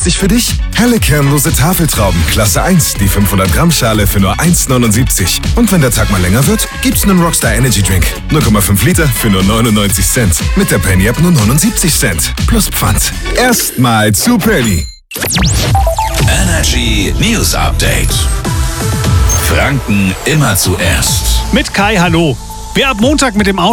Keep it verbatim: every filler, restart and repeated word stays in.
günstig für dich? Helle kernlose Tafeltrauben, Klasse eins, die fünfhundert Gramm Schale für nur eins neunundsiebzig. Und wenn der Tag mal länger wird, gibt's einen Rockstar Energy Drink. null Komma fünf Liter für nur neunundneunzig Cent. Mit der Penny App nur neunundsiebzig Cent. Plus Pfand. Erstmal zu Penny. Energy News Update. Franken immer zuerst. Mit Kai, hallo. Wer ab Montag mit dem Auto